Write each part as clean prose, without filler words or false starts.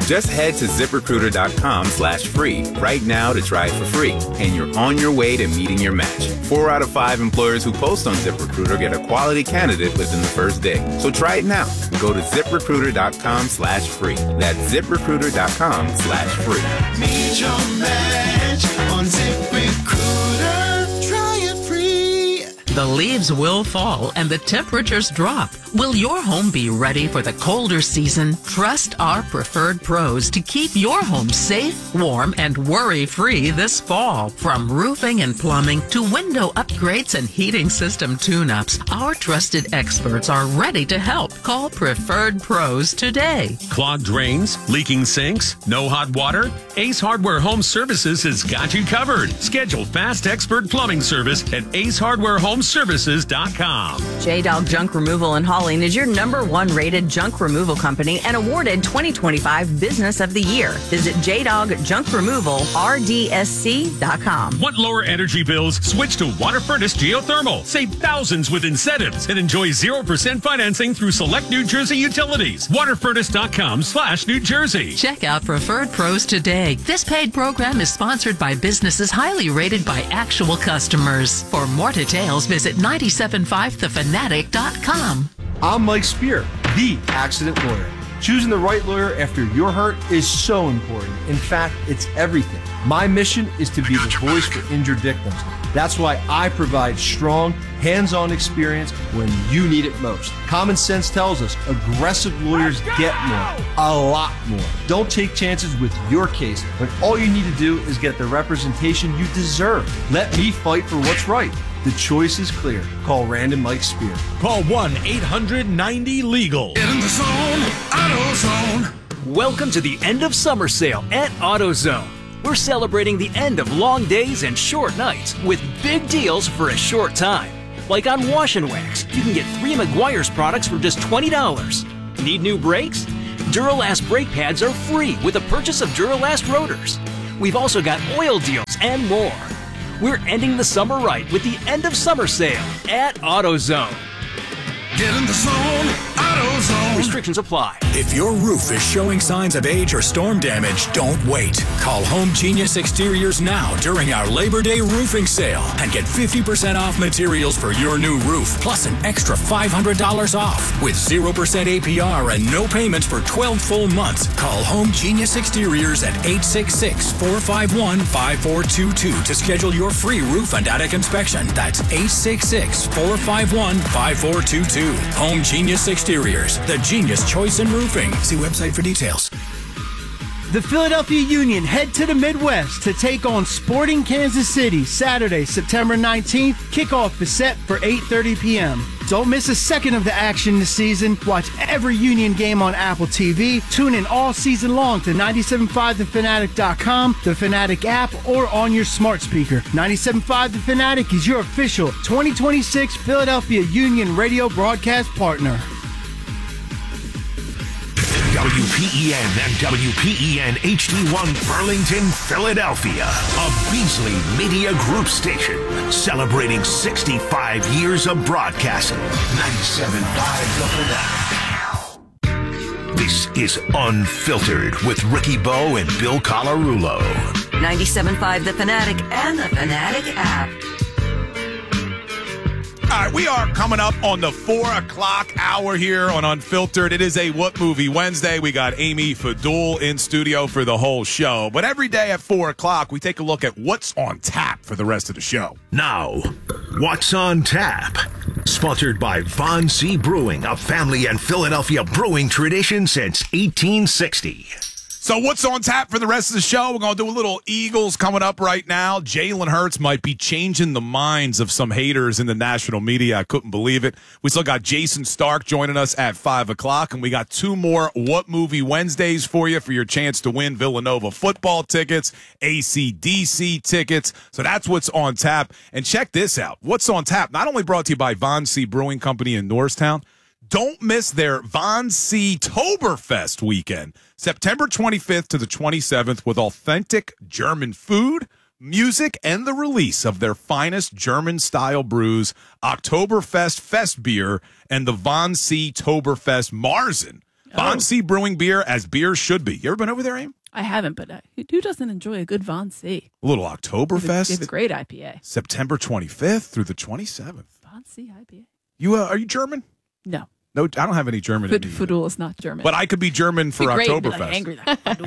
Just head to ZipRecruiter.com/free right now to try it for free, and you're on your way to meeting your match. 4 out of 5 employers who post on ZipRecruiter get a quality candidate within the first day. So try it now. Go to ZipRecruiter.com/free. That's ZipRecruiter.com/free. Meet your match on ZipRecruiter. Try it free. The leaves will fall and the temperatures drop. Will your home be ready for the colder season? Trust our preferred pros to keep your home safe, warm, and worry-free this fall. From roofing and plumbing to window upgrades and heating system tune-ups, our trusted experts are ready to help. Call Preferred Pros today. Clogged drains, leaking sinks, no hot water? Ace Hardware Home Services has got you covered. Schedule fast expert plumbing service at acehardwarehomeservices.com. J-Dog Junk Removal and Hauling is your #1 rated junk removal company and awarded 2025 Business of the Year. Visit JDogJunkRemovalRDSC.com. Want lower energy bills? Switch to Water Furnace Geothermal. Save thousands with incentives and enjoy 0% financing through select New Jersey utilities. Waterfurnace.com/New Jersey. Check out Preferred Pros today. This paid program is sponsored by businesses highly rated by actual customers. For more details, visit 975thefanatic.com. I'm Mike Spear, the accident lawyer. Choosing the right lawyer after you're hurt is so important. In fact, it's everything. My mission is to be the voice for injured victims. That's why I provide strong, hands-on experience when you need it most. Common sense tells us aggressive lawyers get more, a lot more. Don't take chances with your case when all you need to do is get the representation you deserve. Let me fight for what's right. The choice is clear. Call Rand and Mike Spear. Call 1-800-90-LEGAL. Get in the zone, AutoZone. Welcome to the end of summer sale at AutoZone. We're celebrating the end of long days and short nights with big deals for a short time. Like on Wash and Wax, you can get 3 Meguiar's products for just $20. Need new brakes? Duralast brake pads are free with a purchase of Duralast rotors. We've also got oil deals and more. We're ending the summer right with the end of summer sale at AutoZone. Get in the zone, AutoZone. Restrictions apply. If your roof is showing signs of age or storm damage, don't wait. Call Home Genius Exteriors now during our Labor Day roofing sale and get 50% off materials for your new roof, plus an extra $500 off with 0% APR and no payments for 12 full months. Call Home Genius Exteriors at 866-451-5422 to schedule your free roof and attic inspection. That's 866-451-5422. Home Genius Exteriors, the genius choice in roofing. See website for details. The Philadelphia Union head to the Midwest to take on Sporting Kansas City Saturday, September 19th. Kickoff is set for 8:30 p.m. Don't miss a second of the action this season. Watch every Union game on Apple TV. Tune in all season long to 975thefanatic.com, the Fanatic app, or on your smart speaker. 97.5 The Fanatic is your official 2026 Philadelphia Union radio broadcast partner. WPEN and WPEN HD1 Burlington, Philadelphia. A Beasley Media Group station celebrating 65 years of broadcasting. 97.5 The Fanatic. This is Unfiltered with Ricky Bo and Bill Colarulo. 97.5 The Fanatic and the Fanatic app. All right, we are coming up on the 4 o'clock hour here on Unfiltered. It is a What Movie Wednesday. We got Amy Fadul in studio for the whole show. But every day at 4 o'clock, we take a look at what's on tap for the rest of the show. Now, What's on Tap? Sponsored by Von C. Brewing, a family and Philadelphia brewing tradition since 1860. So what's on tap for the rest of the show? We're going to do a little Eagles coming up right now. Jalen Hurts might be changing the minds of some haters in the national media. I couldn't believe it. We still got Jason Stark joining us at 5 o'clock, and we got 2 more What Movie Wednesdays for you for your chance to win Villanova football tickets, AC/DC tickets. So that's what's on tap. And check this out. What's on tap, not only brought to you by Von C. Brewing Company in Norristown, don't miss their Von C. Toberfest weekend, September 25th to the 27th, with authentic German food, music, and the release of their finest German-style brews, Oktoberfest Fest beer, and the Von C. Toberfest Marzen. Von C Brewing beer, as beer should be. You ever been over there, Aim? I haven't, but who doesn't enjoy a good Von C? A little Oktoberfest. They have a great IPA. September 25th through the 27th. Von C IPA. You are you German? No. No, I don't have any German in me. Fudul is not German. But I could be German for Oktoberfest. Like angry.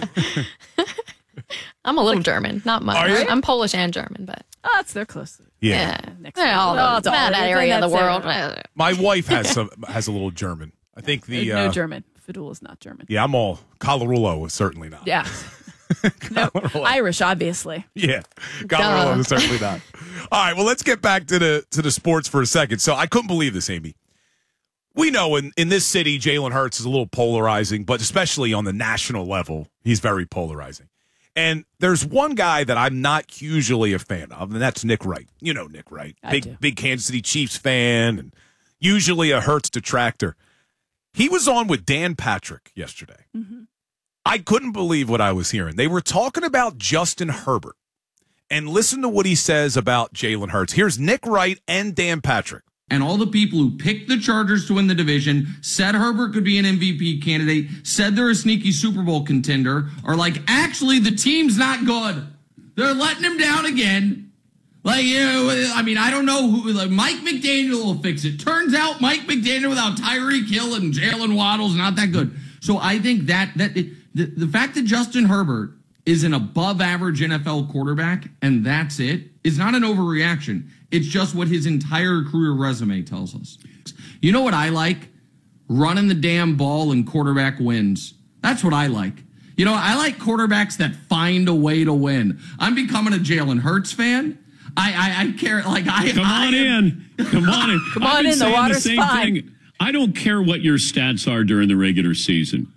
I'm a little German, not much. Are you? I'm Polish and German, but that's they're close. Yeah. That area of the world. My wife has a little German. I think no German. Fudul is not German. Yeah, I'm all Colorulo is certainly not. Yeah. No, Irish, obviously. Yeah, Colorulo is certainly not. All right, well, let's get back to the sports for a second. So I couldn't believe this, Amy. We know in this city, Jalen Hurts is a little polarizing, but especially on the national level, he's very polarizing. And there's one guy that I'm not usually a fan of, and that's Nick Wright. You know Nick Wright, big Kansas City Chiefs fan, and usually a Hurts detractor. He was on with Dan Patrick yesterday. Mm-hmm. I couldn't believe what I was hearing. They were talking about Justin Herbert, and listen to what he says about Jalen Hurts. Here's Nick Wright and Dan Patrick. And all the people who picked the Chargers to win the division, said Herbert could be an MVP candidate, said they're a sneaky Super Bowl contender, are like, actually, the team's not good. They're letting him down again. Like, you know, I mean, I don't know who, like, Mike McDaniel will fix it. Turns out Mike McDaniel without Tyreek Hill and Jalen Waddle's not that good. So I think that the fact that Justin Herbert is an above average NFL quarterback, and that's it, is not an overreaction. It's just what his entire career resume tells us. You know what I like? Running the damn ball and quarterback wins. That's what I like. You know, I like quarterbacks that find a way to win. I'm becoming a Jalen Hurts fan. I care. Like Come on in. Come on in. The water's fine. Thing. I don't care what your stats are during the regular season.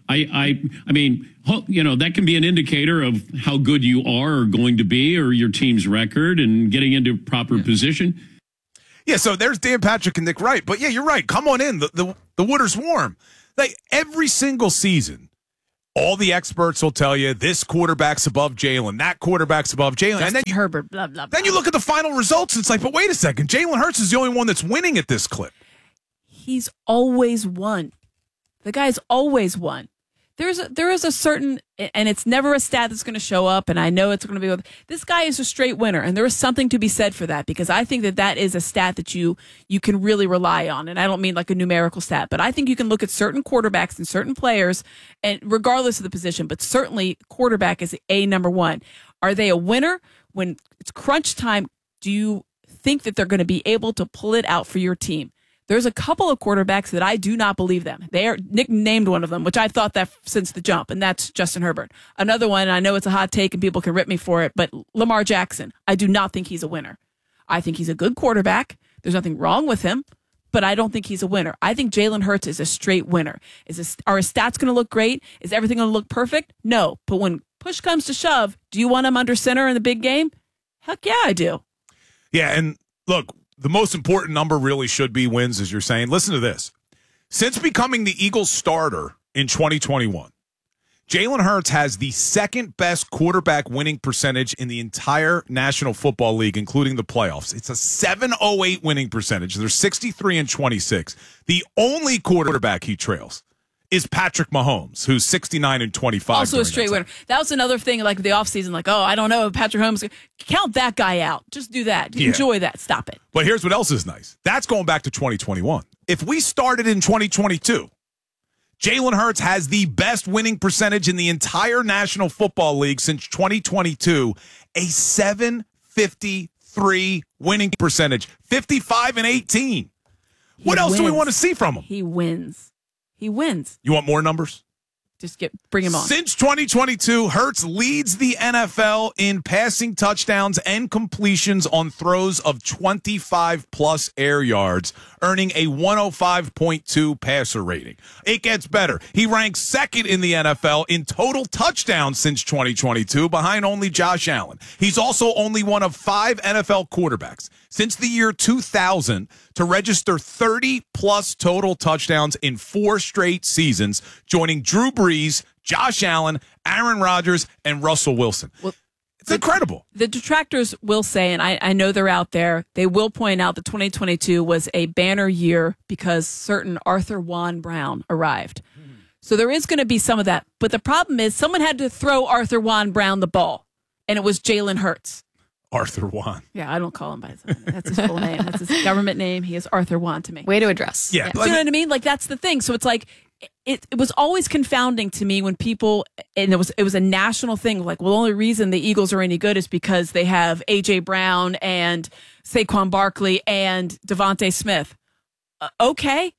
I mean, you know, that can be an indicator of how good you are or going to be, or your team's record and getting into proper position. Yeah, so there's Dan Patrick and Nick Wright. But yeah, you're right. Come on in. The water's warm. Like every single season, all the experts will tell you this quarterback's above Jalen, that quarterback's above Jalen. And then Herbert, blah, blah, blah. Then you look at the final results, and it's like, but wait a second. Jalen Hurts is the only one that's winning at this clip. He's always won. The guy's always won. There is a certain, and it's never a stat that's going to show up, and I know it's going to be, this guy is a straight winner, and there is something to be said for that, because I think that is a stat that you can really rely on, and I don't mean like a numerical stat, but I think you can look at certain quarterbacks and certain players, and regardless of the position, but certainly quarterback is number one. Are they a winner? When it's crunch time, do you think that they're going to be able to pull it out for your team? There's a couple of quarterbacks that I do not believe them. Nick named one of them, which I thought that since the jump, and that's Justin Herbert. Another one, I know it's a hot take and people can rip me for it, but Lamar Jackson. I do not think he's a winner. I think he's a good quarterback. There's nothing wrong with him, but I don't think he's a winner. I think Jalen Hurts is a straight winner. Are his stats going to look great? Is everything going to look perfect? No. But when push comes to shove, do you want him under center in the big game? Heck yeah, I do. Yeah, and look, the most important number really should be wins, as you're saying. Listen to this. Since becoming the Eagles starter in 2021, Jalen Hurts has the second best quarterback winning percentage in the entire National Football League, including the playoffs. It's a 708 winning percentage. They're 63-26. The only quarterback he trails is Patrick Mahomes, who's 69-25. Also a straight winner. That was another thing, like the offseason, like, oh, I don't know, Patrick Mahomes. Count that guy out. Just do that. Enjoy that. Stop it. But here's what else is nice. That's going back to 2021. If we started in 2022, Jalen Hurts has the best winning percentage in the entire National Football League since 2022, a 753 winning percentage, 55-18. What else do we want to see from him? He wins. He wins. You want more numbers? Just bring him on. Since 2022, Hurts leads the NFL in passing touchdowns and completions on throws of 25-plus air yards, earning a 105.2 passer rating. It gets better. He ranks second in the NFL in total touchdowns since 2022, behind only Josh Allen. He's also only one of 5 NFL quarterbacks since the year 2000 to register 30-plus total touchdowns in 4 straight seasons, joining Drew Brees, Josh Allen, Aaron Rodgers, and Russell Wilson. Well, it's incredible. The detractors will say, and I know they're out there, they will point out that 2022 was a banner year because certain Arthur Juan Brown arrived. So there is going to be some of that. But the problem is someone had to throw Arthur Juan Brown the ball, and it was Jalen Hurts. Arthur Juan. Yeah, I don't call him by his name. That's his full name. That's his government name. He is Arthur Juan to me. Way to address. Yeah. Do you know what I mean? Like, that's the thing. So it's like, it was always confounding to me when people, and it was a national thing. Like, well, the only reason the Eagles are any good is because they have A.J. Brown and Saquon Barkley and Devontae Smith. Okay.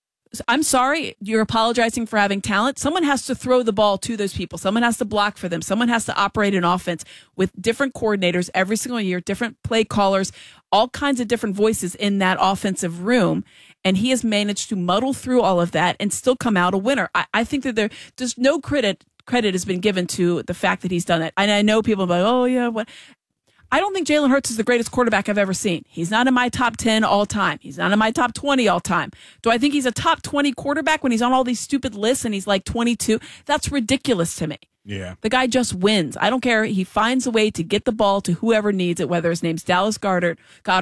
I'm sorry, you're apologizing for having talent. Someone has to throw the ball to those people. Someone has to block for them. Someone has to operate an offense with different coordinators every single year, different play callers, all kinds of different voices in that offensive room. And he has managed to muddle through all of that and still come out a winner. I think that there's no credit has been given to the fact that he's done it. And I know people are like, oh, yeah, what? I don't think Jalen Hurts is the greatest quarterback I've ever seen. He's not in my top 10 all time. He's not in my top 20 all time. Do I think he's a top 20 quarterback when he's on all these stupid lists and he's like 22? That's ridiculous to me. Yeah. The guy just wins. I don't care. He finds a way to get the ball to whoever needs it, whether his name's Dallas Goedert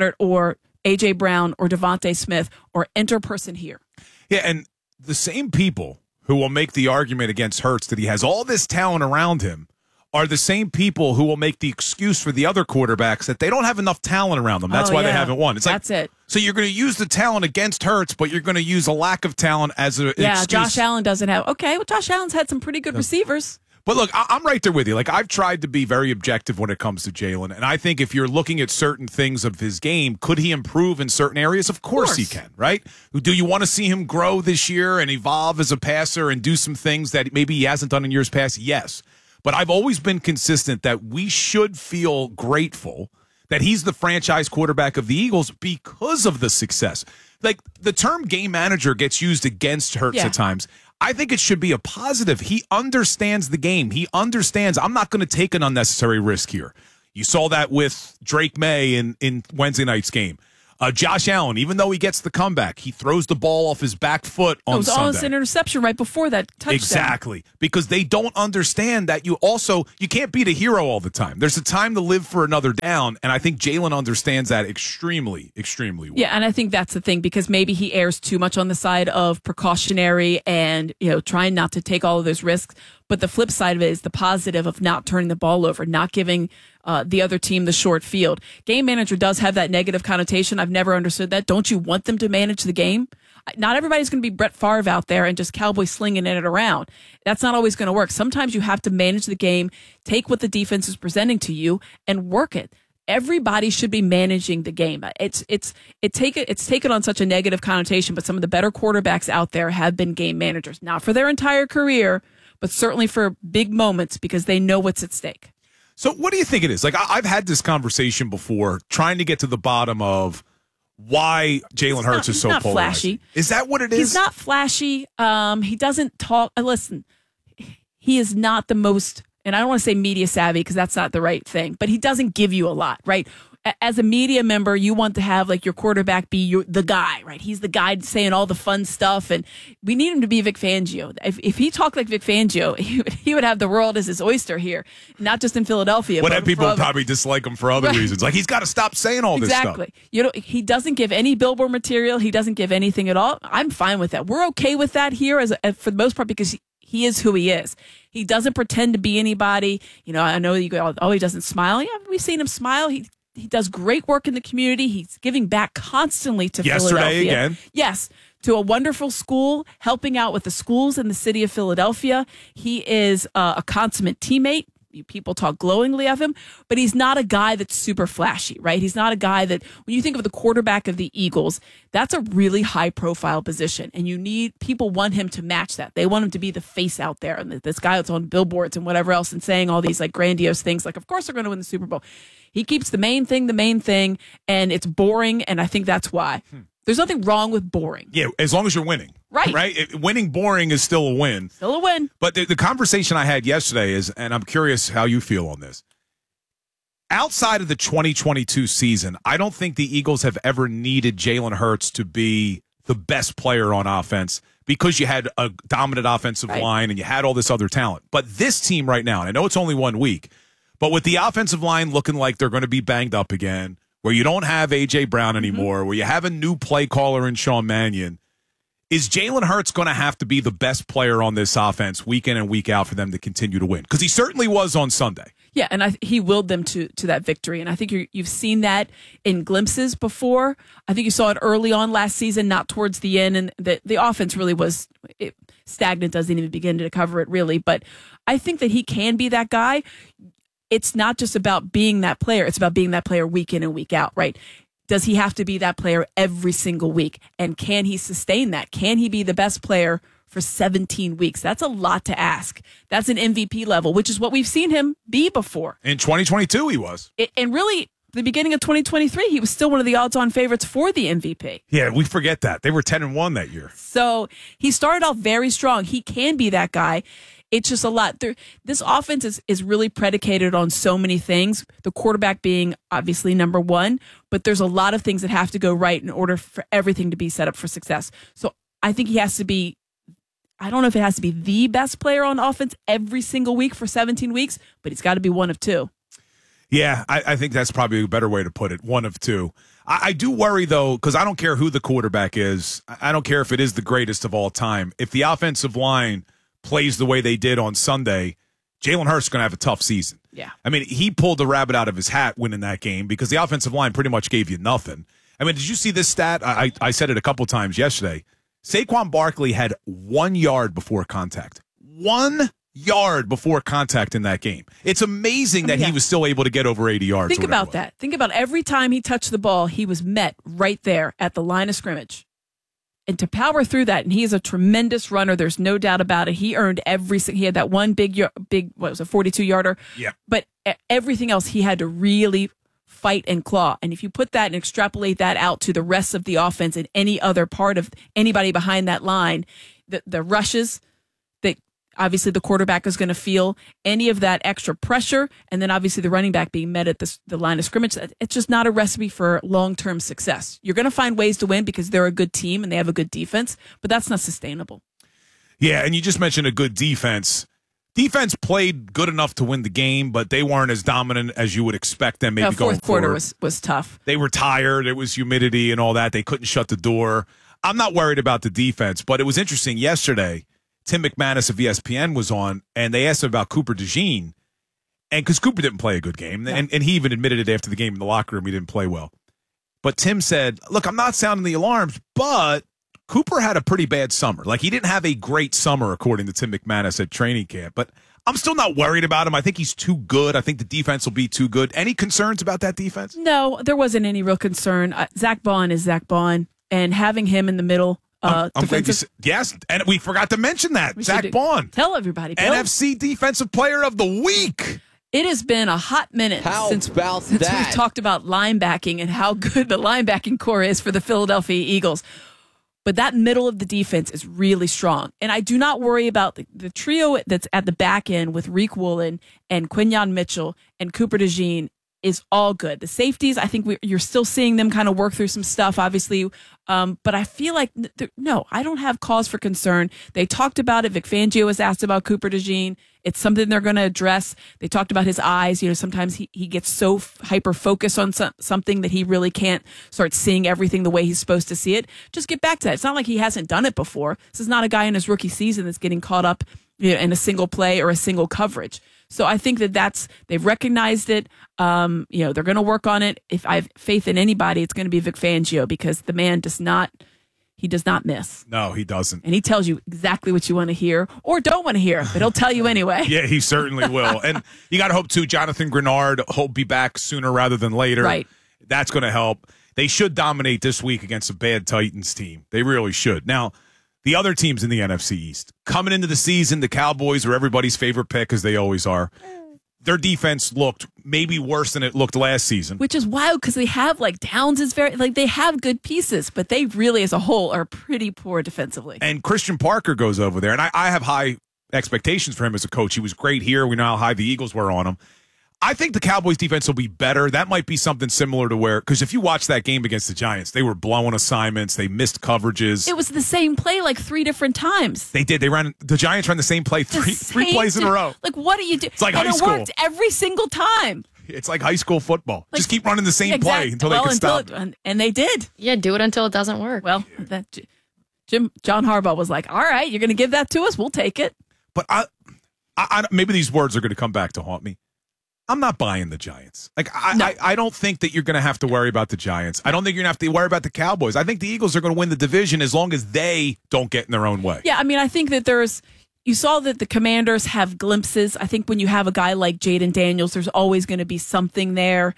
or A.J. Brown or Devontae Smith or enter person here. Yeah, and the same people who will make the argument against Hurts that he has all this talent around him are the same people who will make the excuse for the other quarterbacks that they don't have enough talent around them. That's why they haven't won. It's That's it. So you're going to use the talent against Hurts, but you're going to use a lack of talent as an excuse. Josh Allen doesn't have. Okay, well, Josh Allen's had some pretty good receivers. But look, I'm right there with you. Like, I've tried to be very objective when it comes to Jalen, and I think if you're looking at certain things of his game, could he improve in certain areas? Of course he can, right? Do you want to see him grow this year and evolve as a passer and do some things that maybe he hasn't done in years past? Yes. But I've always been consistent that we should feel grateful that he's the franchise quarterback of the Eagles because of the success. Like, the term game manager gets used against Hurts at times. I think it should be a positive. He understands the game. He understands I'm not going to take an unnecessary risk here. You saw that with Drake May in Wednesday night's game. Josh Allen, even though he gets the comeback, he throws the ball off his back foot on Sunday. It was almost an interception right before that touchdown. Exactly, because they don't understand that you can't beat a hero all the time. There's a time to live for another down, and I think Jalen understands that extremely, extremely well. Yeah, and I think that's the thing, because maybe he errs too much on the side of precautionary and trying not to take all of those risks. But the flip side of it is the positive of not turning the ball over, not giving the other team the short field. Game manager does have that negative connotation. I've never understood that. Don't you want them to manage the game? Not everybody's going to be Brett Favre out there and just cowboy slinging it around. That's not always going to work. Sometimes you have to manage the game, take what the defense is presenting to you, and work it. Everybody should be managing the game. It's taken on such a negative connotation, but some of the better quarterbacks out there have been game managers, not for their entire career, but certainly for big moments because they know what's at stake. So what do you think it is? Like, I've had this conversation before, trying to get to the bottom of why Jalen Hurts is so polarizing. Flashy. Is that what it is? He's not flashy. He doesn't talk. Listen, he is not the most, and I don't want to say media savvy because that's not the right thing, but he doesn't give you a lot, right? As a media member, you want to have like your quarterback be the guy, right? He's the guy saying all the fun stuff, and we need him to be Vic Fangio. If he talked like Vic Fangio, he would have the world as his oyster here, not just in Philadelphia. But people probably dislike him for other reasons. Like, he's got to stop saying all this stuff. Exactly. He doesn't give any billboard material. He doesn't give anything at all. I'm fine with that. We're okay with that here for the most part because he is who he is. He doesn't pretend to be anybody. I know you go, oh, he doesn't smile. Yeah, we've seen him smile. He does great work in the community. He's giving back constantly to Philadelphia. Again. Yes, to a wonderful school, helping out with the schools in the city of Philadelphia. He is a consummate teammate. People talk glowingly of him, but he's not a guy that's super flashy, right? He's not a guy that, when you think of the quarterback of the Eagles, that's a really high profile position, and people want him to match that. They want him to be the face out there, and this guy that's on billboards and whatever else and saying all these like grandiose things, like, of course they're going to win the Super Bowl. He keeps the main thing, and it's boring, and I think that's why. There's nothing wrong with boring. Yeah, as long as you're winning. Right? Winning boring is still a win. Still a win. But the conversation I had yesterday is, and I'm curious how you feel on this, outside of the 2022 season, I don't think the Eagles have ever needed Jalen Hurts to be the best player on offense because you had a dominant offensive line and you had all this other talent. But this team right now, and I know it's only 1 week, but with the offensive line looking like they're going to be banged up again, where you don't have A.J. Brown anymore, where you have a new play caller in Sean Mannion, Is Jalen Hurts going to have to be the best player on this offense week in and week out for them to continue to win? Because he certainly was on Sunday. Yeah, and he willed them to that victory. And I think you've seen that in glimpses before. I think you saw it early on last season, not towards the end. And the offense really was stagnant, doesn't even begin to cover it, really. But I think that he can be that guy. It's not just about being that player. It's about being that player week in and week out, right? Does he have to be that player every single week? And can he sustain that? Can he be the best player for 17 weeks? That's a lot to ask. That's an MVP level, which is what we've seen him be before. In 2022, he was. And really, the beginning of 2023, he was still one of the odds-on favorites for the MVP. Yeah, we forget that. They were 10-1 that year. So he started off very strong. He can be that guy. It's just a lot. This offense is really predicated on so many things, the quarterback being obviously number one, but there's a lot of things that have to go right in order for everything to be set up for success. So I think he has to be, I don't know if it has to be the best player on offense every single week for 17 weeks, but he's got to be one of two. Yeah, I think that's probably a better way to put it, one of two. I do worry, though, because I don't care who the quarterback is. I don't care if it is the greatest of all time. If the offensive line plays the way they did on Sunday, Jalen Hurts is going to have a tough season. Yeah. I mean, he pulled the rabbit out of his hat winning that game because the offensive line pretty much gave you nothing. I mean, did you see this stat? I said it a couple times yesterday. Saquon Barkley had 1 yard before contact. 1 yard before contact in that game. It's amazing that he was still able to get over 80 yards. Think about that. Think about every time he touched the ball, he was met right there at the line of scrimmage. And to power through that, and he is a tremendous runner. There's no doubt about it. He earned he had that one big, what was it, 42-yarder? Yeah. But everything else, he had to really fight and claw. And if you put that and extrapolate that out to the rest of the offense and any other part of anybody behind that line, the rushes that obviously the quarterback is going to feel, any of that extra pressure, and then obviously the running back being met at the line of scrimmage, it's just not a recipe for long-term success. You're going to find ways to win because they're a good team and they have a good defense, but that's not sustainable. Yeah, and you just mentioned a good defense. Defense played good enough to win the game, but they weren't as dominant as you would expect them maybe going forward. Fourth quarter was tough. They were tired. It was humidity and all that. They couldn't shut the door. I'm not worried about the defense, but it was interesting yesterday. Tim McManus of ESPN was on, and they asked him about Cooper DeJean, and because Cooper didn't play a good game, and he even admitted it after the game in the locker room, he didn't play well. But Tim said, look, I'm not sounding the alarms, but Cooper had a pretty bad summer. Like, he didn't have a great summer, according to Tim McManus at training camp, but I'm still not worried about him. I think he's too good. I think the defense will be too good. Any concerns about that defense? No, there wasn't any real concern. Zach Bond is Zach Bond, and having him in the middle. I'm glad you said, yes, and we forgot to mention that. Zach Bond. Tell everybody. Bill. NFC Defensive Player of the Week. It has been a hot minute since we've talked about linebacking and how good the linebacking core is for the Philadelphia Eagles. But that middle of the defense is really strong. And I do not worry about the trio that's at the back end with Reek Woolen and Quinyon Mitchell and Cooper DeJean is all good. The safeties, I think you're still seeing them kind of work through some stuff, obviously. But I feel like, no, I don't have cause for concern. They talked about it. Vic Fangio was asked about Cooper DeJean. It's something they're going to address. They talked about his eyes. Sometimes he gets so hyper-focused on something that he really can't start seeing everything the way he's supposed to see it. Just get back to that. It's not like he hasn't done it before. This is not a guy in his rookie season that's getting caught up in a single play or a single coverage. So I think they've recognized it. They're going to work on it. If I have faith in anybody, it's going to be Vic Fangio because the man does not miss. No, he doesn't. And he tells you exactly what you want to hear or don't want to hear, but he'll tell you anyway. Yeah, he certainly will. And you got to hope, too, Jonathan Grenard will be back sooner rather than later. Right. That's going to help. They should dominate this week against a bad Titans team. They really should. Now, the other teams in the NFC East, coming into the season, the Cowboys are everybody's favorite pick, as they always are. Their defense looked maybe worse than it looked last season. Which is wild because they have, Downs is they have good pieces, but they really, as a whole, are pretty poor defensively. And Christian Parker goes over there, and I have high expectations for him as a coach. He was great here. We know how high the Eagles were on him. I think the Cowboys defense will be better. That might be something similar to because if you watch that game against the Giants, they were blowing assignments. They missed coverages. It was the same play 3 different times. They did. The Giants ran the same play three plays in a row. What do you do? It's like high school. And it worked every single time. It's like high school football. Just keep running the same play until they can stop. And they did. Yeah, do it until it doesn't work. Well, John Harbaugh was like, all right, you're going to give that to us. We'll take it. But I maybe these words are going to come back to haunt me. I'm not buying the Giants. I don't think that you're going to have to worry about the Giants. I don't think you're going to have to worry about the Cowboys. I think the Eagles are going to win the division as long as they don't get in their own way. Yeah, I mean, I think that you saw that the Commanders have glimpses. I think when you have a guy like Jaden Daniels, there's always going to be something there.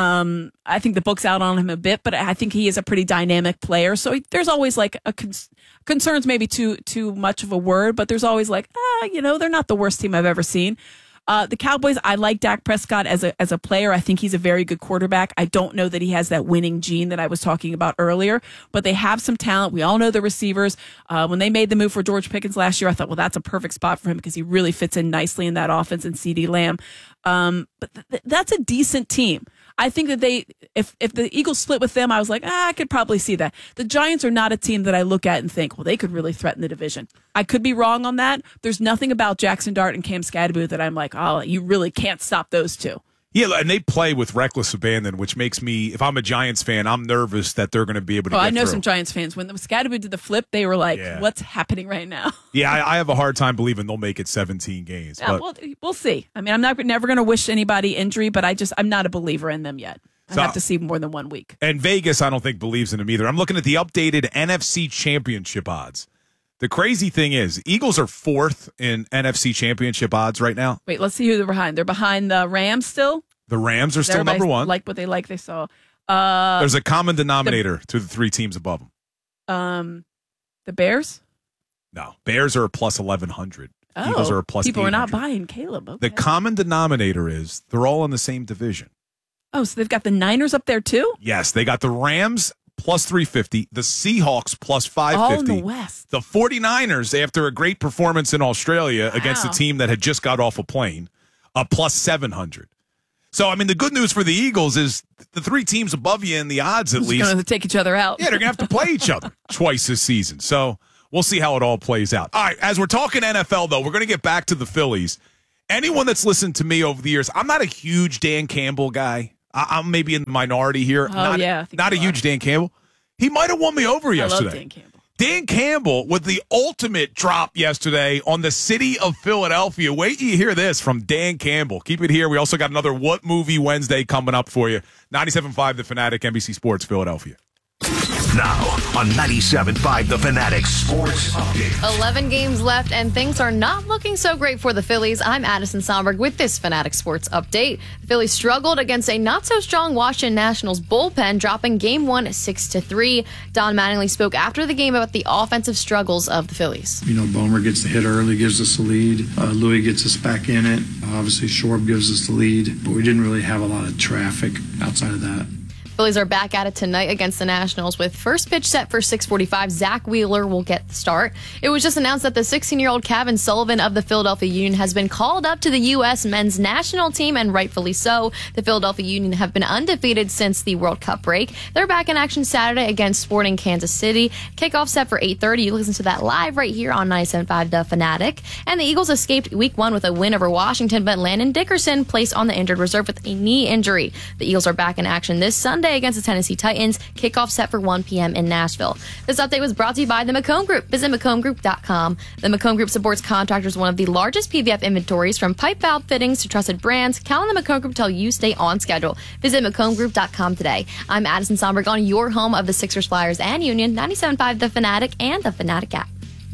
I think the book's out on him a bit, but I think he is a pretty dynamic player. So there's always like concerns, maybe too much of a word, but there's always like, they're not the worst team I've ever seen. The Cowboys, I like Dak Prescott as a player. I think he's a very good quarterback. I don't know that he has that winning gene that I was talking about earlier, but they have some talent. We all know the receivers. When they made the move for George Pickens last year, I thought, well, that's a perfect spot for him because he really fits in nicely in that offense, and CeeDee Lamb. But that's a decent team. I think that if the Eagles split with them, I was like, I could probably see that. The Giants are not a team that I look at and think, well, they could really threaten the division. I could be wrong on that. There's nothing about Jackson Dart and Cam Scadaboo that I'm like, oh, you really can't stop those two. Yeah, and they play with reckless abandon, which makes me, if I'm a Giants fan, I'm nervous that they're going to be able to get I know through. some Giants fans. When Scadaboo did the flip, they were like, what's happening right now? Yeah, I have a hard time believing they'll make it 17 games. Yeah, we'll see. I mean, I'm never going to wish anybody injury, but I'm not a believer in them yet. I have to see more than 1 week. And Vegas, I don't think, believes in them either. I'm looking at the updated NFC Championship odds. The crazy thing is, Eagles are 4th in NFC Championship odds right now. Wait, let's see who they're behind. They're behind the Rams still? The Rams are still number 1. Like what they saw. There's a common denominator to the 3 teams above them. The Bears? No. Bears are a plus 1,100. Oh, Eagles are a plus people 800. are not buying Caleb. Okay. The common denominator is they're all in the same division. Oh, so they've got the Niners up there too? Yes, they got the Rams plus 350, the Seahawks plus 550. All in the West. The 49ers, after a great performance in Australia against a team that had just got off a plane, a plus 700. So, I mean, the good news for the Eagles is the 3 teams above you in the odds, at least. They're going to take each other out. Yeah, they're going to have to play each other twice this season. So we'll see how it all plays out. All right, as we're talking NFL, though, we're going to get back to the Phillies. Anyone that's listened to me over the years, I'm not a huge Dan Campbell guy. I'm maybe in the minority here. Oh, not a huge Dan Campbell. He might have won me over yesterday. I love Dan Campbell. Dan Campbell with the ultimate drop yesterday on the city of Philadelphia. Wait till you hear this from Dan Campbell. Keep it here. We also got another What Movie Wednesday coming up for you. 97.5 The Fanatic, NBC Sports, Philadelphia. Now on 97.5 The Fanatic Sports Update. 11 games left and things are not looking so great for the Phillies. I'm Addison Somberg with this Fanatic Sports Update. The Phillies struggled against a not-so-strong Washington Nationals bullpen, dropping Game 1 6-3. Don Mattingly spoke after the game about the offensive struggles of the Phillies. Bomer gets the hit early, gives us the lead. Louis gets us back in it. Obviously, Schwarb gives us the lead, but we didn't really have a lot of traffic outside of that. Phillies are back at it tonight against the Nationals with first pitch set for 6:45. Zach Wheeler will get the start. It was just announced that the 16-year-old Kevin Sullivan of the Philadelphia Union has been called up to the U.S. men's national team, and rightfully so. The Philadelphia Union have been undefeated since the World Cup break. They're back in action Saturday against Sporting Kansas City. Kickoff set for 8:30. You listen to that live right here on 97.5 The Fanatic. And the Eagles escaped Week 1 with a win over Washington, but Landon Dickerson placed on the injured reserve with a knee injury. The Eagles are back in action this Sunday against the Tennessee Titans. Kickoff set for 1 p.m. in Nashville. This update was brought to you by the McComb Group. Visit McCombGroup.com. The McComb Group supports contractors, one of the largest PVF inventories, from pipe valve fittings to trusted brands. Count on the McComb Group until you stay on schedule. Visit McCombGroup.com today. I'm Addison Somberg on your home of the Sixers, Flyers, and Union, 97.5 The Fanatic and the Fanatic app.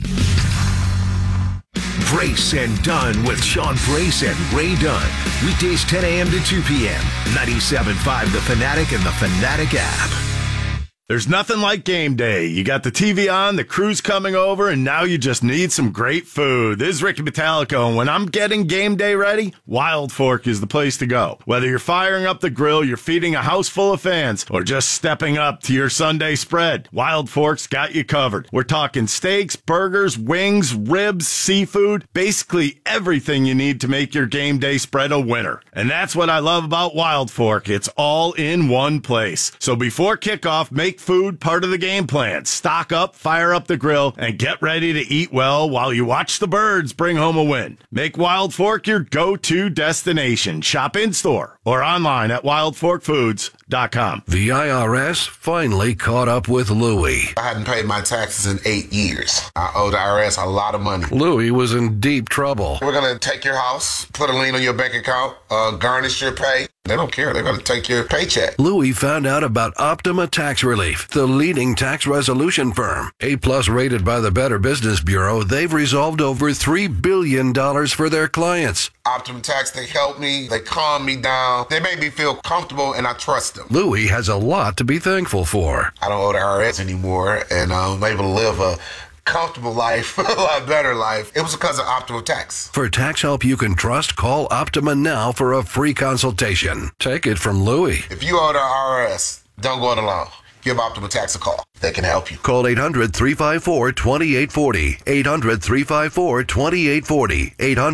Brace and Dunn with Sean Brace and Ray Dunn. Weekdays 10 a.m. to 2 p.m. 97.5 The Fanatic and the Fanatic app. There's nothing like game day. You got the TV on, the crew's coming over, and now you just need some great food. This is Ricky Metallico, and when I'm getting game day ready, Wild Fork is the place to go. Whether you're firing up the grill, you're feeding a house full of fans, or just stepping up to your Sunday spread, Wild Fork's got you covered. We're talking steaks, burgers, wings, ribs, seafood, basically everything you need to make your game day spread a winner. And that's what I love about Wild Fork. It's all in one place. So before kickoff, make Make food part of the game plan. Stock up, fire up the grill, and get ready to eat well while you watch the birds bring home a win. Make Wild Fork your go-to destination. Shop in-store or online at wildforkfoods.com. The IRS finally caught up with Louie. I hadn't paid my taxes in 8 years. I owe the IRS a lot of money. Louie was in deep trouble. We're going to take your house, put a lien on your bank account, garnish your pay. They don't care. They're going to take your paycheck. Louie found out about Optima Tax Relief, the leading tax resolution firm. A-plus rated by the Better Business Bureau, they've resolved over $3 billion for their clients. Optima Tax, they help me. They calm me down. They make me feel comfortable, and I trust them. Louie has a lot to be thankful for. I don't owe the IRS anymore, and I'm able to live a comfortable life, a lot better life. It was because of Optima Tax. For tax help you can trust, call Optima now for a free consultation. Take it from Louie. If you owe the IRS, don't go it alone. Give Optima Tax a call. They can help you. Call 800-354-2840. 800-354-2840.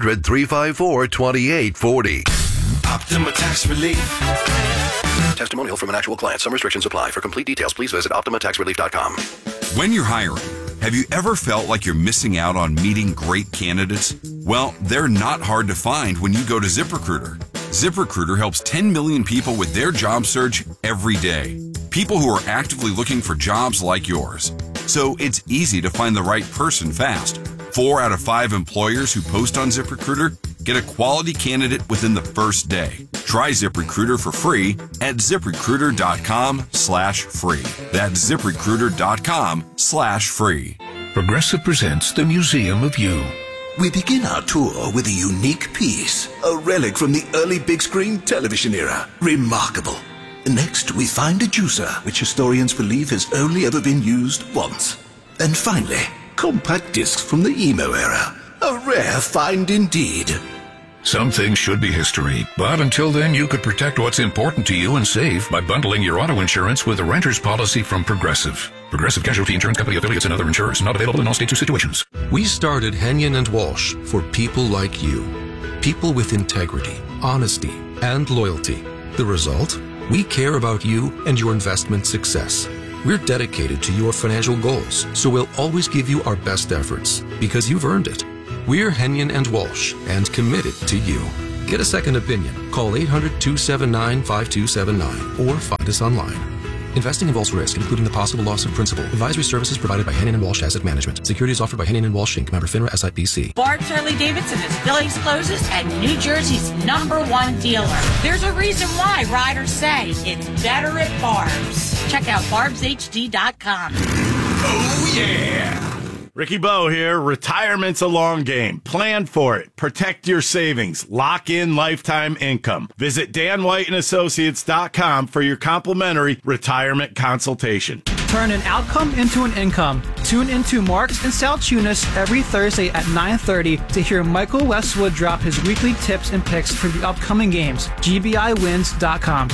800-354-2840. Optima Tax Relief. Testimonial from an actual client. Some restrictions apply. For complete details, please visit OptimaTaxRelief.com. When you're hiring, have you ever felt like you're missing out on meeting great candidates? Well, they're not hard to find when you go to ZipRecruiter. ZipRecruiter helps 10 million people with their job search every day. People who are actively looking for jobs like yours. So it's easy to find the right person fast. 4 out of 5 employers who post on ZipRecruiter get a quality candidate within the first day. Try ZipRecruiter for free at ZipRecruiter.com/free. That's ZipRecruiter.com/free. Progressive presents the Museum of You. We begin our tour with a unique piece, a relic from the early big screen television era. Remarkable. Next, we find a juicer, which historians believe has only ever been used once. And finally, compact discs from the emo era. A rare find indeed. Some things should be history, but until then you could protect what's important to you and save by bundling your auto insurance with a renter's policy from Progressive. Progressive Casualty Insurance Company affiliates and other insurers. Not available in all states or situations. We started Henyon and Walsh for people like you. People with integrity, honesty, and loyalty. The result? We care about you and your investment success. We're dedicated to your financial goals, so we'll always give you our best efforts because you've earned it. We're Henyon and Walsh and committed to you. Get a second opinion. Call 800-279-5279 or find us online. Investing involves risk, including the possible loss of principal. Advisory services provided by Henyon and Walsh Asset Management. Securities offered by Henyon and Walsh Inc. Member FINRA SIPC. Barb's Harley Davidson is Phillies closest and New Jersey's #1 dealer. There's a reason why riders say it's better at Barb's. Check out barbshd.com. Oh, yeah. Ricky Bo here. Retirement's a long game. Plan for it. Protect your savings. Lock in lifetime income. Visit danwhiteandassociates.com for your complimentary retirement consultation. Turn an outcome into an income. Tune into Marks and Saltunis every Thursday at 9:30 to hear Michael Westwood drop his weekly tips and picks for the upcoming games. GBIwins.com.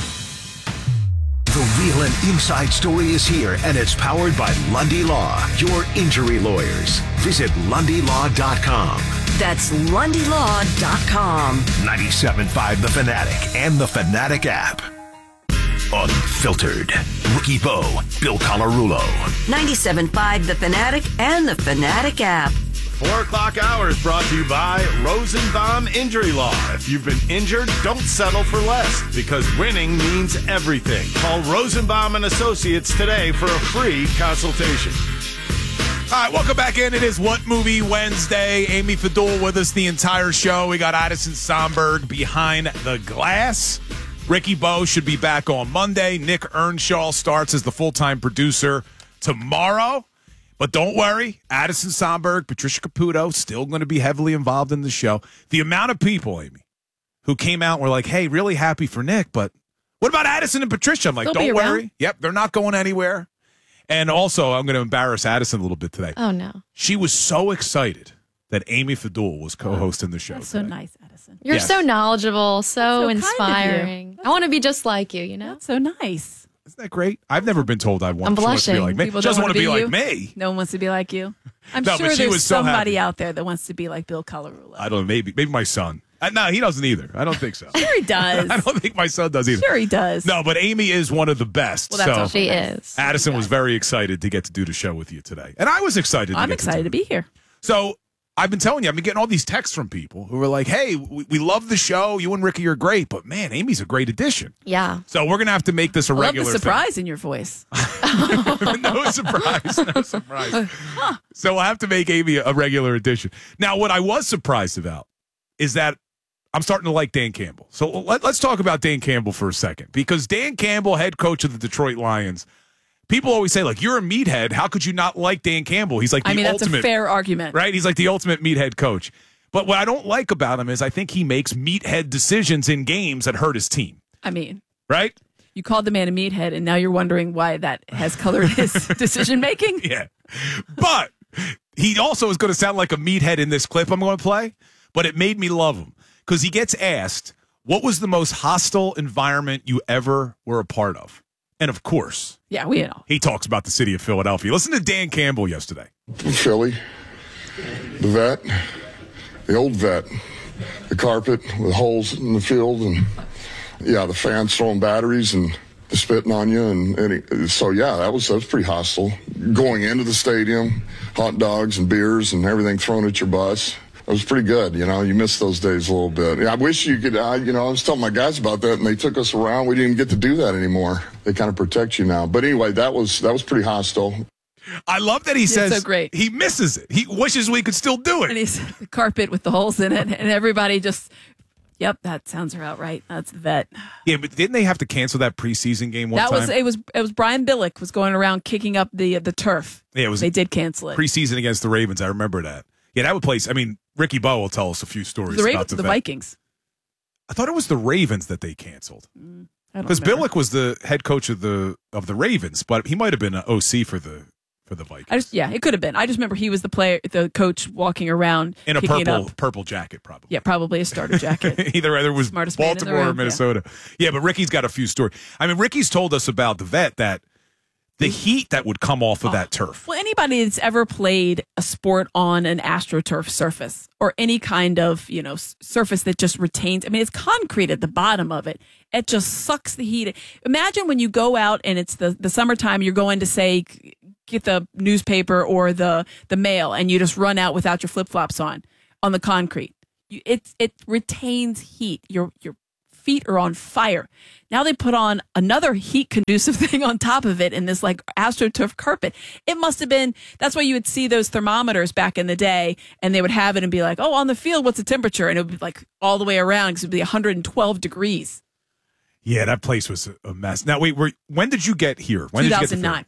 The real and inside story is here, and it's powered by Lundy Law, your injury lawyers. Visit LundyLaw.com. That's LundyLaw.com. 97.5 The Fanatic and the Fanatic app. Unfiltered. Ricky Bo, Bill Colarulo. 97.5 The Fanatic and the Fanatic app. 4 o'clock hour is brought to you by Rosenbaum Injury Law. If you've been injured, don't settle for less, because winning means everything. Call Rosenbaum and Associates today for a free consultation. All right, welcome back in. It is What Movie Wednesday. Amy Fadul with us the entire show. We got Addison Somberg behind the glass. Ricky Bo should be back on Monday. Nick Earnshaw starts as the full-time producer tomorrow. But don't worry, Addison Somberg, Patricia Caputo, still going to be heavily involved in the show. The amount of people, Amy, who came out and were like, hey, really happy for Nick, but what about Addison and Patricia? I'm like, don't worry. Yep, they're not going anywhere. And also, I'm going to embarrass Addison a little bit today. Oh, no. She was so excited that Amy Fadul was co-hosting the show. That's so nice, Addison. You're Yes. so knowledgeable, so inspiring. Kind of I want to be just like you, you know? That's so nice. Isn't that great? I've never been told I want I'm to be blushing. like me. People She doesn't don't want to be like you. me. No one wants to be like you. I'm No, but sure she there's was so somebody happy. out there that wants to be like Bill Colarulo. I don't know. Maybe my son. No, he doesn't either. I don't think so. Sure he does. I don't think my son does either. Sure he does. No, but Amy is one of the best. Well, that's so all she is. Addison was very excited to get to do the show with you today. And I was excited. I'm excited to be here. So I've been telling you, I've been getting all these texts from people who are like, hey, we love the show. You and Ricky are great. But, man, Amy's a great addition. Yeah. So we're going to have to make this a I love regular the surprise in your voice. No surprise. No surprise. So we'll have to make Amy a regular addition. Now, what I was surprised about is that I'm starting to like Dan Campbell. So let's talk about Dan Campbell for a second. Because Dan Campbell, head coach of the Detroit Lions, people always say, like, you're a meathead. How could you not like Dan Campbell? He's like the ultimate. That's a fair argument. Right? He's like the ultimate meathead coach. But what I don't like about him is I think he makes meathead decisions in games that hurt his team. I mean. Right? You called the man a meathead, and now you're wondering why that has colored his decision-making? Yeah. But he also is going to sound like a meathead in this clip I'm going to play. But it made me love him. Because he gets asked, what was the most hostile environment you ever were a part of? And, of course, yeah, we know. He talks about the city of Philadelphia. Listen to Dan Campbell yesterday. Philly, the vet, the old vet, the carpet with holes in the field, and, yeah, the fans throwing batteries and spitting on you. And so, yeah, that was pretty hostile. Going into the stadium, hot dogs and beers and everything thrown at your bus. It was pretty good, you know. You miss those days a little bit. Yeah, I wish you could, I was telling my guys about that, and they took us around. We didn't get to do that anymore. They kind of protect you now. But anyway, that was pretty hostile. I love that he says so great. He misses it. He wishes we could still do it. And he's the carpet with the holes in it, and everybody just, yep, that sounds about right. That's the vet. Yeah, but didn't they have to cancel that preseason game one time? It was Brian Billick was going around kicking up the turf. Yeah, they did cancel it. Preseason against the Ravens. I remember that. Yeah, that would place. I mean, Ricky Bowe will tell us a few stories. The Ravens about or the Vikings? I thought it was the Ravens that they canceled. Because Billick was the head coach of the Ravens, but he might have been an OC for the Vikings. It could have been. I just remember he was the coach walking around in a kicking purple jacket, probably. Yeah, probably a starter jacket. Either it was Smartest man in the Baltimore or room, Minnesota. Yeah, but Ricky's got a few stories. I mean, Ricky's told us about the vet that the heat that would come off of that turf. Well, anybody that's ever played a sport on an AstroTurf surface or any kind of, surface that just retains, it's concrete at the bottom of it. It just sucks the heat. Imagine when you go out and it's the summertime, you're going to say, get the newspaper or the mail, and you just run out without your flip-flops on the concrete. It retains heat. Your feet are on fire. Now they put on another heat conducive thing on top of it in this like AstroTurf carpet. It must have been, that's why you would see those thermometers back in the day, and they would have it and be like, oh, on the field, what's the temperature? And it would be like all the way around because it would be 112 degrees. Yeah, that place was a mess. Now, wait, when did you get here? When 2009.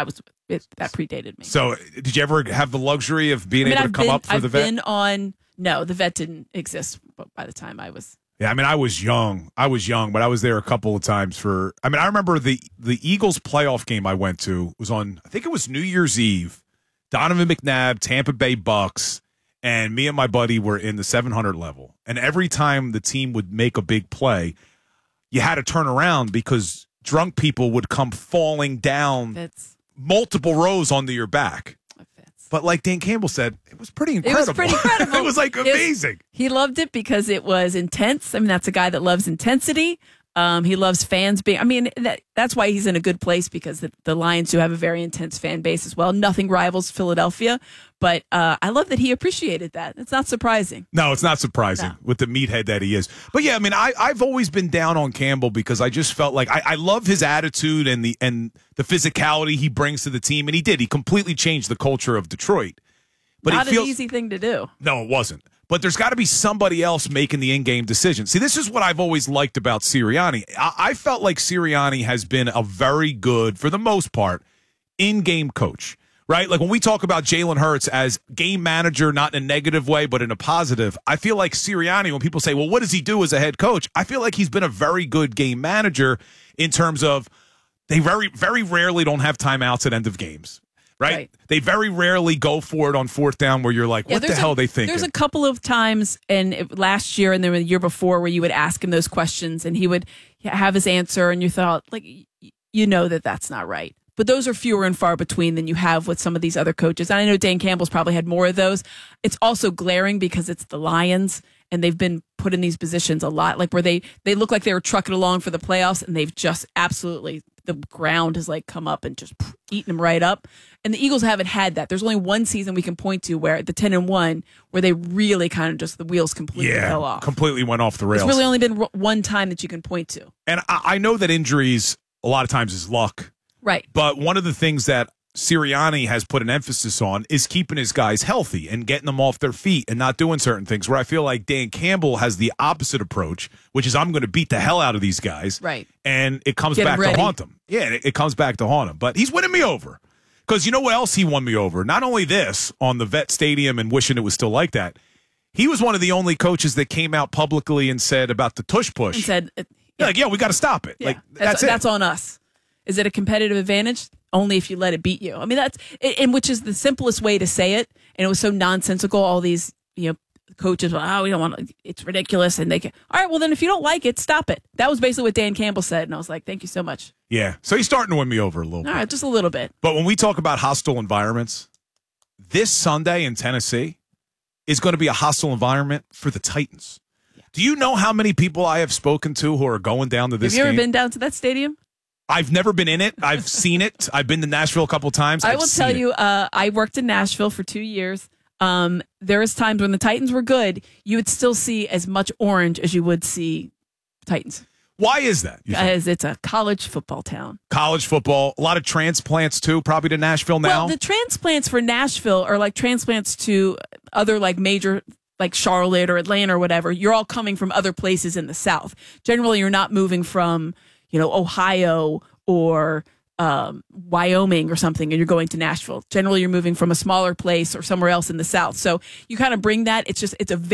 That predated me. So did you ever have the luxury of being able to come up for the vet? No, the vet didn't exist by the time I was. Yeah, I was young, but I was there a couple of times I remember the Eagles playoff game I went to was on, I think it was New Year's Eve. Donovan McNabb, Tampa Bay Bucks, and me and my buddy were in the 700 level. And every time the team would make a big play, you had to turn around because drunk people would come falling down multiple rows onto your back. But like Dan Campbell said, it was pretty incredible. It was pretty incredible. It was like amazing. He loved it because it was intense. That's a guy that loves intensity. He loves fans being, that's why he's in a good place, because the Lions do have a very intense fan base as well. Nothing rivals Philadelphia, but I love that he appreciated that. It's not surprising. No, it's not surprising with the meathead that he is. But yeah, I've always been down on Campbell because I just felt like I love his attitude and the physicality he brings to the team, and he did. He completely changed the culture of Detroit. But not an easy thing to do. No, it wasn't. But there's got to be somebody else making the in-game decision. See, this is what I've always liked about Sirianni. I felt like Sirianni has been a very good, for the most part, in-game coach, right? Like when we talk about Jalen Hurts as game manager, not in a negative way, but in a positive, I feel like Sirianni, when people say, well, what does he do as a head coach? I feel like he's been a very good game manager in terms of they very, very rarely don't have timeouts at end of games. Right? They very rarely go for it on fourth down where you're like, what the hell are they thinking? There's a couple of times, last year and then the year before, where you would ask him those questions and he would have his answer and you thought, like, that's not right. But those are fewer and far between than you have with some of these other coaches. And I know Dan Campbell's probably had more of those. It's also glaring because it's the Lions and they've been put in these positions a lot, like where they look like they were trucking along for the playoffs, and they've just absolutely, the ground has like come up and just eaten them right up. And the Eagles haven't had that. There's only one season we can point to where the 10-1, where they really kind of just the wheels completely fell off. Completely went off the rails. It's really only been one time that you can point to. And I know that injuries a lot of times is luck. Right. But one of the things that Sirianni has put an emphasis on is keeping his guys healthy and getting them off their feet and not doing certain things, where I feel like Dan Campbell has the opposite approach, which is I'm going to beat the hell out of these guys. Right. And it comes Get back ready. to haunt them. Yeah, it comes back to haunt him. But he's winning me over. Because you know what else he won me over? Not only this on the Vet Stadium and wishing it was still like that, he was one of the only coaches that came out publicly and said about the tush push. And said, we got to stop it. Yeah, Like that's it. That's on us. Is it a competitive advantage? Only if you let it beat you. I mean, that's and which is the simplest way to say it. And it was so nonsensical. All these, coaches, we don't want to, it's ridiculous. And they can, all right, well then if you don't like it, stop it. That was basically what Dan Campbell said. And I was like, thank you so much. Yeah. So he's starting to win me over a little bit. All right, just a little bit. But when we talk about hostile environments, this Sunday in Tennessee is going to be a hostile environment for the Titans. Yeah. Do you know how many people I have spoken to who are going down to this game? Have you ever been down to that stadium? I've never been in it. I've seen it. I've been to Nashville a couple of times. I will tell you, I worked in Nashville for 2 years. There is times when the Titans were good, you would still see as much orange as you would see Titans. Why is that? Because it's a college football town. College football, a lot of transplants too, probably to Nashville now. Well, the transplants for Nashville are like transplants to other like major, like Charlotte or Atlanta or whatever. You're all coming from other places in the South. Generally, you're not moving from, Ohio or Wyoming or something, and you're going to Nashville. Generally, you're moving from a smaller place or somewhere else in the South. So you kind of bring that. It's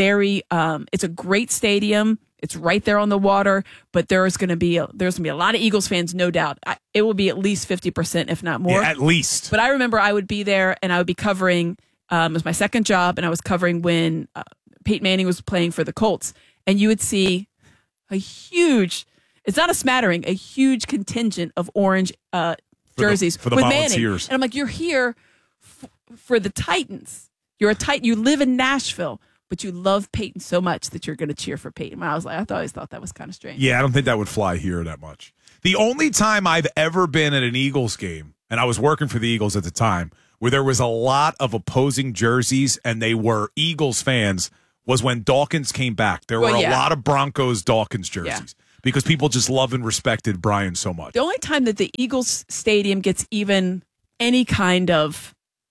a great stadium. It's right there on the water, but there's going to be a lot of Eagles fans, no doubt. It will be at least 50%, if not more. Yeah, at least. But I remember I would be there and I would be covering, it was my second job, and I was covering when Peyton Manning was playing for the Colts. And you would see a huge, it's not a smattering, a huge contingent of orange jerseys for the with Volunteers. Manning. And I'm like, you're here for the Titans. You're a Titan. You live in Nashville, but you love Peyton so much that you're going to cheer for Peyton. I always thought that was kind of strange. Yeah, I don't think that would fly here that much. The only time I've ever been at an Eagles game, and I was working for the Eagles at the time, where there was a lot of opposing jerseys and they were Eagles fans, was when Dawkins came back. There were a lot of Broncos Dawkins jerseys because people just loved and respected Brian so much. The only time that the Eagles stadium gets even any kind of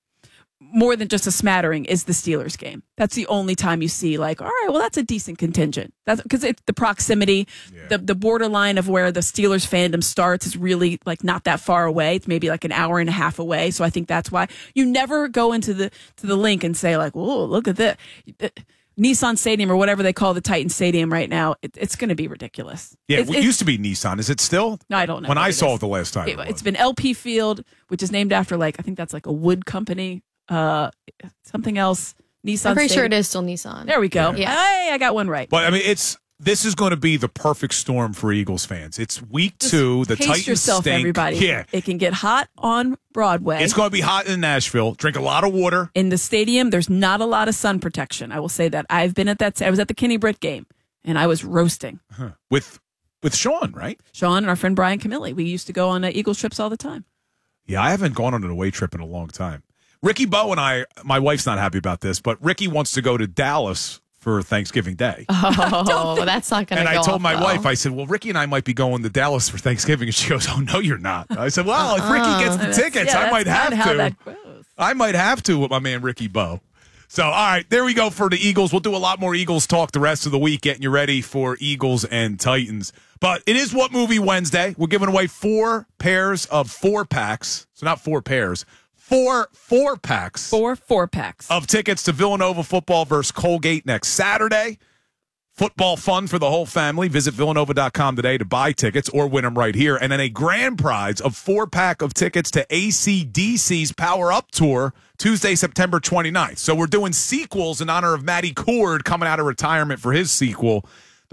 more than just a smattering is the Steelers game. That's the only time you see like, all right, well, that's a decent contingent. That's because it's the proximity, the borderline of where the Steelers fandom starts is really like not that far away. It's maybe like an hour and a half away. So I think that's why you never go into the link and say like, whoa, look at this. Nissan Stadium or whatever they call the Titan Stadium right now, it's going to be ridiculous. Yeah, it used to be Nissan. Is it still? No, I don't know. When I saw it the last time. It's been LP Field, which is named after I think that's like a wood company. Something else. Nissan. I'm pretty Stadium. sure it is still Nissan. There we go. Yeah. Hey, I got one right. But I mean, this is going to be the perfect storm for Eagles fans. It's week 2. The Pace Titans yourself, stink. everybody. Yeah. It can get hot on Broadway. It's going to be hot in Nashville. Drink a lot of water. In the stadium, there's not a lot of sun protection. I will say that. I've been at that. I was at the Kenny Britt game, and I was roasting. Huh. With Sean, right? Sean and our friend Brian Camilli. We used to go on Eagles trips all the time. Yeah, I haven't gone on an away trip in a long time. Ricky Bowe and my wife's not happy about this, but Ricky wants to go to Dallas for Thanksgiving Day. Oh, that's not going to go And I told off my well. wife, I said, well, Ricky and I might be going to Dallas for Thanksgiving. And she goes, oh, no, you're not. I said, well, if Ricky gets the tickets, I might have to. I might have to with my man Ricky Bowe. So, all right, there we go for the Eagles. We'll do a lot more Eagles talk the rest of the week, getting you ready for Eagles and Titans. But it is What Movie Wednesday. We're giving away 4 pairs of 4-packs. So not 4 pairs. 4 4-packs. 4 4-packs. Of tickets to Villanova football versus Colgate next Saturday. Football fun for the whole family. Visit Villanova.com today to buy tickets or win them right here. And then a grand prize of 4-pack of tickets to AC/DC's Power Up Tour Tuesday, September 29th. So we're doing sequels in honor of Matty Cord coming out of retirement for his sequel.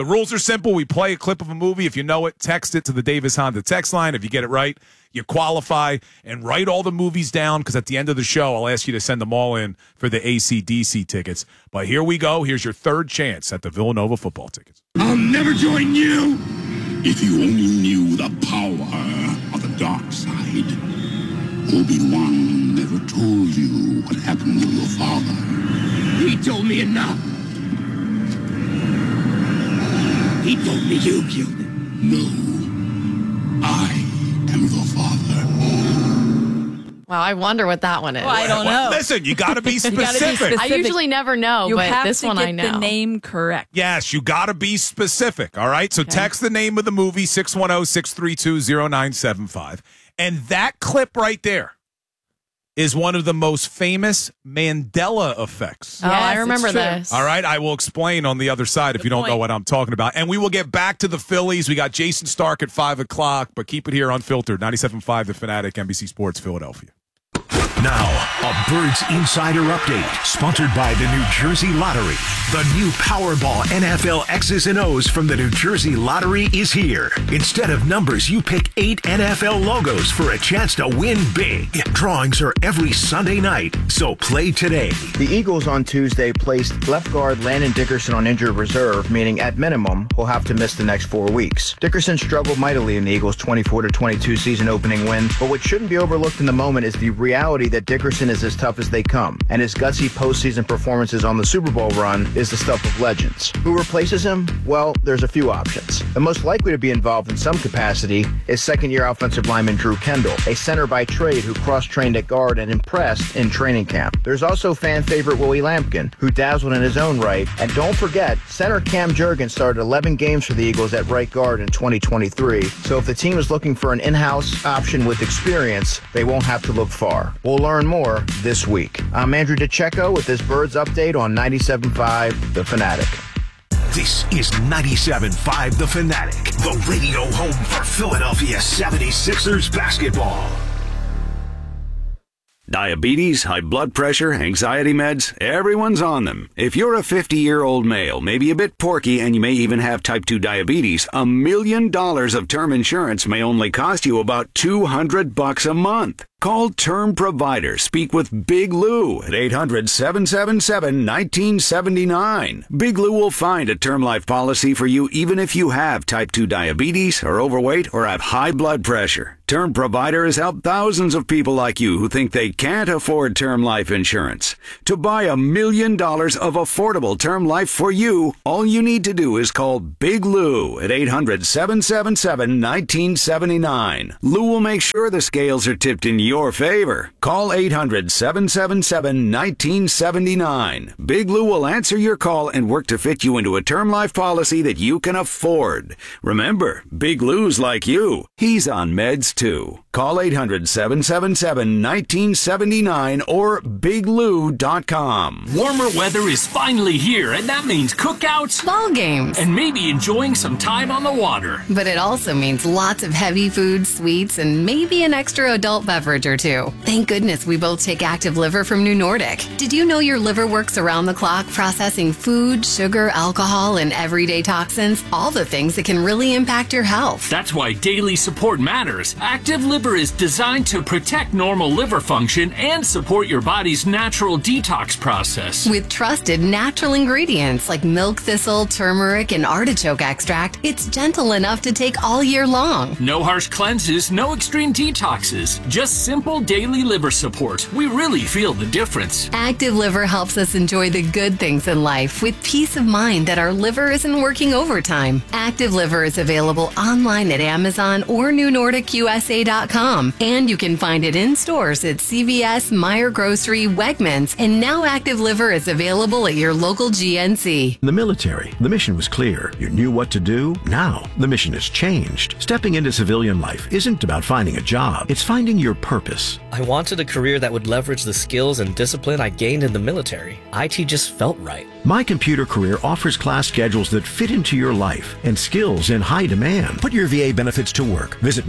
The rules are simple. We play a clip of a movie. If you know it, text it to the Davis Honda text line. If you get it right, you qualify, and write all the movies down, because at the end of the show, I'll ask you to send them all in for the AC/DC tickets. But here we go. Here's your third chance at the Villanova football tickets. I'll never join you. If you only knew the power of the dark side. Obi-Wan never told you what happened to your father. He told me enough. He told me you killed him. No. I am your father. Wow, I wonder what that one is. Well, I don't know. Listen, you got to be specific. I usually never know, You but have this to one get I know. the name correct. Yes, you got to be specific, all right? So text the name of the movie, 610-632-0975. And that clip right there is one of the most famous Mandela effects. Oh, I remember this. All right, I will explain on the other side if you don't know what I'm talking about. And we will get back to the Phillies. We got Jason Stark at 5 o'clock, but keep it here unfiltered. 97.5 The Fanatic, NBC Sports, Philadelphia. Now, a Birds Insider Update, sponsored by the New Jersey Lottery. The new Powerball NFL X's and O's from the New Jersey Lottery is here. Instead of numbers, you pick 8 NFL logos for a chance to win big. Drawings are every Sunday night, so play today. The Eagles on Tuesday placed left guard Landon Dickerson on injured reserve, meaning at minimum, he'll have to miss the next 4 weeks. Dickerson struggled mightily in the Eagles' 24-22 season opening win, but what shouldn't be overlooked in the moment is the reality that Dickerson is as tough as they come, and his gutsy postseason performances on the Super Bowl run is the stuff of legends. Who replaces him? Well, there's a few options. The most likely to be involved in some capacity is second-year offensive lineman Drew Kendall, a center by trade who cross-trained at guard and impressed in training camp. There's also fan favorite Willie Lampkin, who dazzled in his own right, and don't forget, center Cam Jurgens started 11 games for the Eagles at right guard in 2023, so if the team is looking for an in-house option with experience, they won't have to look far. We'll learn more this week. I'm Andrew DeCecco with this Birds Update on 97.5 The Fanatic. This is 97.5 The Fanatic, the radio home for Philadelphia 76ers basketball. Diabetes, high blood pressure, anxiety meds, everyone's on them. If you're a 50-year-old male, maybe a bit porky, and you may even have type 2 diabetes, $1 million of term insurance may only cost you about $200 a month. Call Term Provider. Speak with Big Lou at 800-777-1979. Big Lou will find a term life policy for you even if you have type 2 diabetes, are overweight, or have high blood pressure. Term Provider has helped thousands of people like you who think they can't afford term life insurance. To buy $1 million of affordable term life for you, all you need to do is call Big Lou at 800-777-1979. Lou will make sure the scales are tipped in your favor. Call 800-777-1979. Big Lou will answer your call and work to fit you into a term life policy that you can afford. Remember, Big Lou's like you. He's on meds too. Call 800-777-1979 or biglou.com. Warmer weather is finally here, and that means cookouts, ball games, and maybe enjoying some time on the water. But it also means lots of heavy foods, sweets, and maybe an extra adult beverage or two. Thank goodness we both take Active Liver from New Nordic. Did you know your liver works around the clock processing food, sugar, alcohol, and everyday toxins? All the things that can really impact your health. That's why daily support matters. Active Liver is designed to protect normal liver function and support your body's natural detox process. With trusted natural ingredients like milk thistle, turmeric, and artichoke extract, it's gentle enough to take all year long. No harsh cleanses, no extreme detoxes, just simple daily liver support. We really feel the difference. Active Liver helps us enjoy the good things in life with peace of mind that our liver isn't working overtime. Active Liver is available online at Amazon or NewNordicUSA.com, and you can find it in stores at CVS, Meijer Grocery, Wegmans, and now Active Liver is available at your local GNC. In the military, the mission was clear. You knew what to do. Now, the mission has changed. Stepping into civilian life isn't about finding a job. It's finding your purpose. I wanted a career that would leverage the skills and discipline I gained in the military. IT just felt right. My Computer Career offers class schedules that fit into your life and skills in high demand. Put your VA benefits to work. Visit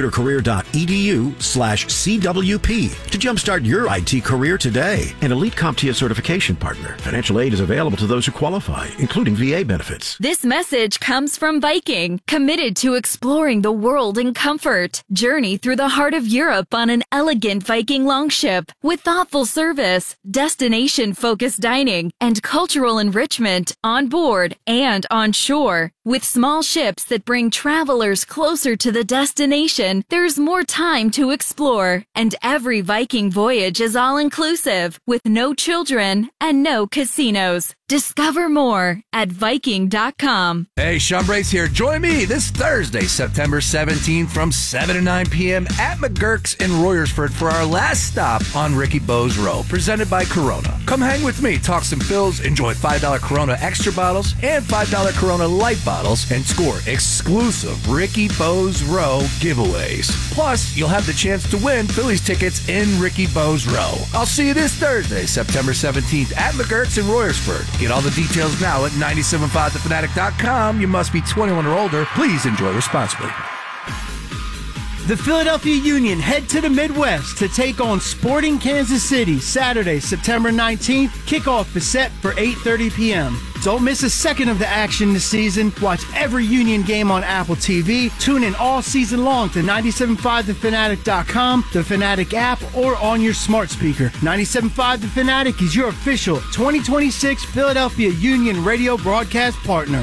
mycomputercareer.edu/CWP to jumpstart your IT career today. An Elite CompTIA certification partner. Financial aid is available to those who qualify, including VA benefits. This message comes from Viking, committed to exploring the world in comfort. Journey through the heart of Europe on an elegant Viking longship with thoughtful service, destination-focused dining, and cultural enrichment on board and on shore. With small ships that bring travelers closer to the destination, there's more time to explore. And every Viking voyage is all-inclusive, with no children and no casinos. Discover more at Viking.com. Hey, Sean Brace here. Join me this Thursday, September 17th from 7 to 9 p.m. at McGurk's in Royersford for our last stop on Ricky Bo's Row, presented by Corona. Come hang with me, talk some fills, enjoy $5 Corona Extra bottles and $5 Corona Light bottles, and score exclusive Ricky Bo's Row giveaways. Plus, you'll have the chance to win Phillies tickets in Ricky Bo's Row. I'll see you this Thursday, September 17th at McGurk's in Royersford. Get all the details now at 975thefanatic.com. You must be 21 or older. Please enjoy responsibly. The Philadelphia Union head to the Midwest to take on Sporting Kansas City Saturday, September 19th. Kickoff is set for 8:30 p.m. Don't miss a second of the action this season. Watch every Union game on Apple TV. Tune in all season long to 975thefanatic.com, the Fanatic app, or on your smart speaker. 97.5 The Fanatic is your official 2026 Philadelphia Union radio broadcast partner.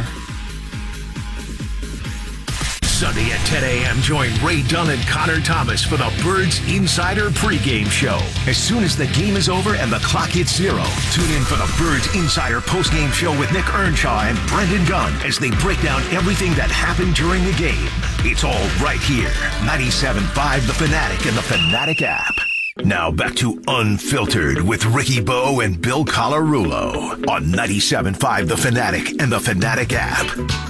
Sunday at 10 a.m., join Ray Dunn and Connor Thomas for the Birds Insider pregame show. As soon as the game is over and the clock hits 0, tune in for the Birds Insider postgame show with Nick Earnshaw and Brendan Gunn as they break down everything that happened during the game. It's all right here. 97.5 The Fanatic and the Fanatic app. Now back to Unfiltered with Ricky Bo and Bill Colarulo on 97.5 The Fanatic and the Fanatic app.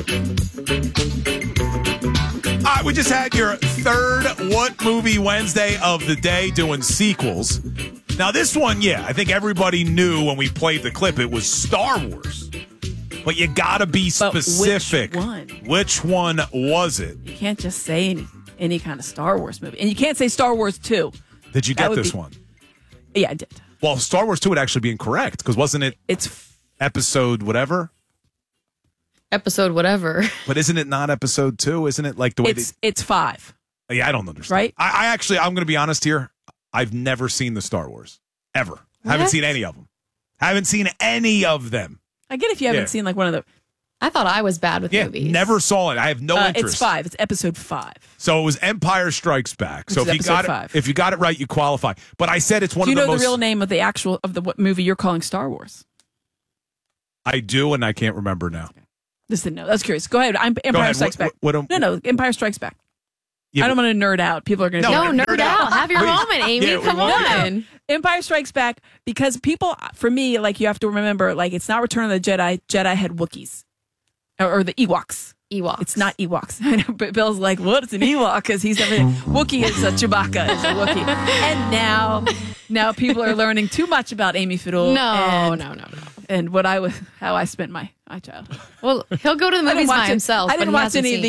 All right, we just had your third What Movie Wednesday of the day doing sequels. Now this one, I think everybody knew when we played the clip it was Star Wars. But you gotta be specific. Which one was it? You can't just say any kind of Star Wars movie. And you can't say Star Wars 2. Did you get this one? Yeah, I did. Well, Star Wars 2 would actually be incorrect, because wasn't it episode whatever? Episode whatever. But isn't it not episode 2? Isn't it like the way it's 5. Yeah, I don't understand. Right? I actually, I'm going to be honest here. I've never seen the Star Wars. Ever. Haven't seen any of them. Haven't seen any of them. I get if you haven't seen like one of the... I thought I was bad with movies. Never saw it. I have no interest. It's 5. It's episode 5. So it was Empire Strikes Back. So if you got it right, you qualify. But I said it's one of the most... Do you know the real name of the movie you're calling Star Wars? I do, and I can't remember now. Just didn't know. That's curious. Go ahead. Empire Strikes Back. No, Empire Strikes Back. I don't want to nerd out. People are going to nerd out. Have your moment, Amy. Come on. Empire Strikes Back, because people, for me, like, you have to remember, like, it's not Return of the Jedi. Jedi had Wookiees. Or the Ewoks. It's not Ewoks. I know, but Bill's like, what? It's an Ewok, because he's everything. Wookiee is a Chewbacca is a Wookiee. And now people are learning too much about Amy Fiddle. No. And how I spent my childhood. Well, he'll go to the movies by himself. I didn't watch any of the